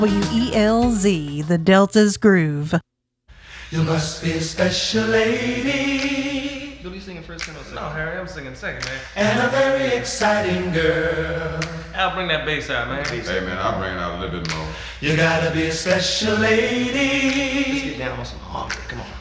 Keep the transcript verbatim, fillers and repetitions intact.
W E L Z, the Delta's Groove. You must be a special lady. You'll be singing first and I'll sing. No, Harry, I'm singing second, man. And a very exciting girl. Al, bring that bass out, man. Hey, man, I'll bring it out a little bit more. You gotta be a special lady. Let's get down on some harmony. Come on.